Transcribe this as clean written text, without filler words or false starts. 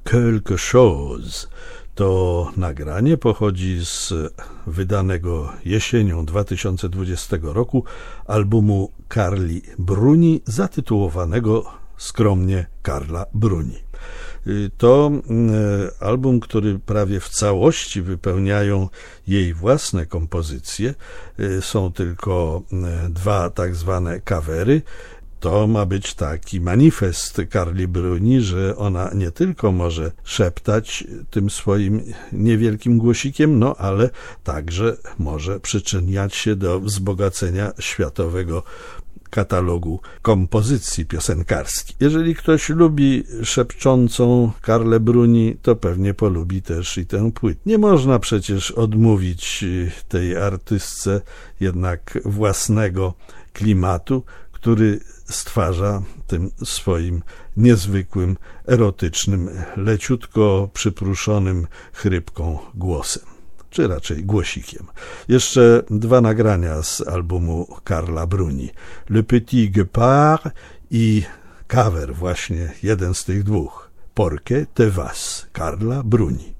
quelque chose. To nagranie pochodzi z wydanego jesienią 2020 roku albumu Carli Bruni, zatytułowanego skromnie Carla Bruni. To album, który prawie w całości wypełniają jej własne kompozycje. Są tylko dwa tak zwane covery. To ma być taki manifest Carli Bruni, że ona nie tylko może szeptać tym swoim niewielkim głosikiem, ale także może przyczyniać się do wzbogacenia światowego katalogu kompozycji piosenkarskich. Jeżeli ktoś lubi szepczącą Carlę Bruni, to pewnie polubi też i tę płytę. Nie można przecież odmówić tej artystce jednak własnego klimatu, który stwarza tym swoim niezwykłym, erotycznym, leciutko przypruszonym chrypką głosem, czy raczej głosikiem. Jeszcze dwa nagrania z albumu Carla Bruni. Le Petit Guépard i cover, właśnie jeden z tych dwóch. Porque te vas, Carla Bruni.